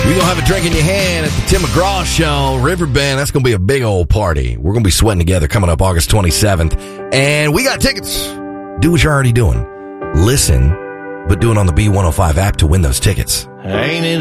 We're going to have a drink in your hand at the Tim McGraw Show, Riverbend. That's going to be a big old party. We're going to be sweating together coming up August 27th. And we got tickets. Do what you're already doing. Listen, but do it on the B105 app to win those tickets. Ain't it